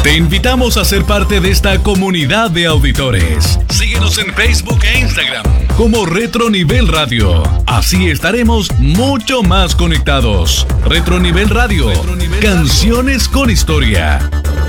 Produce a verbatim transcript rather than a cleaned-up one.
Te invitamos a ser parte de esta comunidad de auditores. Síguenos en Facebook e Instagram como Retro Nivel Radio. Así estaremos mucho más conectados. Retro Nivel Radio. Retro Nivel Canciones Radio. Con historia.